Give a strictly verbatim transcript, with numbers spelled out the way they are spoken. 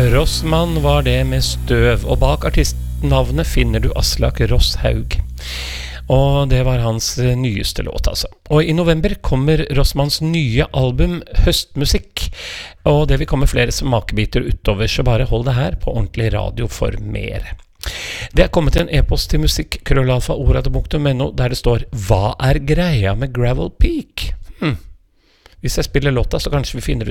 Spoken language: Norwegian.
Rossmann var det med støv, og bak artistnavnet finner du Aslak Rosshaug. Og det var hans nyeste låt, altså. Og i november kommer Rossmanns nye album Høstmusikk, og det vil komme flere smakebiter utover, så bare hold det her på ordentlig radio for mer. Det er kommet en e-post til musikk krøllalfa ordet punktum no der det står «Hva er greia med Gravel Peak?» Hm. Hvis jeg spiller låta, så kanskje vi finner